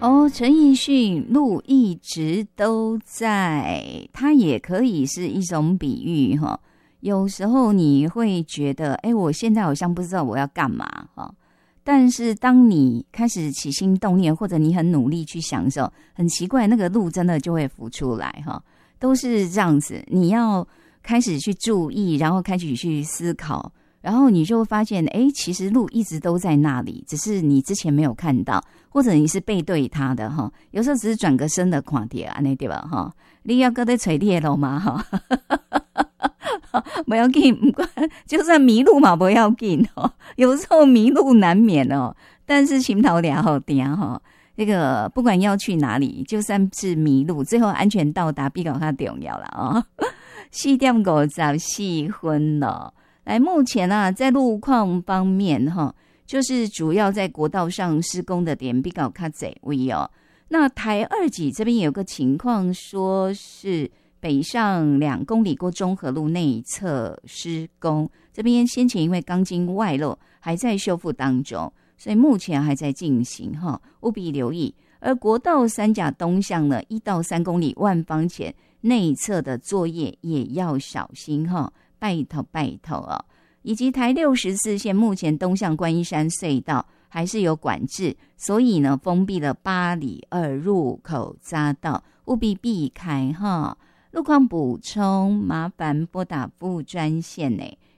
哦，陈奕迅路一直都在，它也可以是一种比喻哈。有时候你会觉得，我现在好像不知道我要干嘛哈。但是当你开始起心动念，或者你很努力去想的时候，很奇怪，那个路真的就会浮出来哈。都是这样子，你要开始去注意，然后开始去思考。然后你就会发现，其实路一直都在那里，只是你之前没有看到，或者你是背对它的哈。有时候只是转个身的看到啊，那对吧哈？你要搁在找你的路嘛哈，不要紧，不管就算迷路嘛，不要紧哦。有时候迷路难免哦，但是心头俩好定哈。这个不管要去哪里，就算是迷路，最后安全到达比较重要了哦。4:54了。来，目前啊，在路况方面哈，就是主要在国道上施工的点比较较侪位哦。那台二级这边有个情况，说是北上2公里过中和路内侧施工，这边先前因为钢筋外露，还在修复当中，所以目前还在进行哈，务必留意。而国道3甲东向呢，1到3公里万方前内侧的作业也要小心哈。拜托哦，以及台64线目前东向观音山隧道还是有管制，所以呢封闭了8里2入口匝道，务必避开哈。路况补充，麻烦拨打服务专线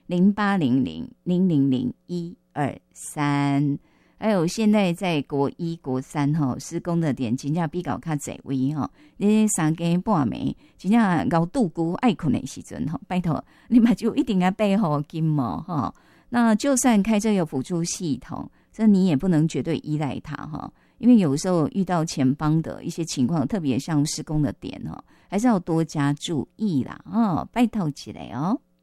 0800000123。还有现在在国1、国3施工的点真的比较较侪位你3更半暝真的熬肚骨爱困的时阵拜托你嘛就一定要备好金哦那就算开车有辅助系统，这你也不能绝对依赖它因为有时候遇到前方的一些情况，特别像施工的点还是要多加注意啦拜托起来哦。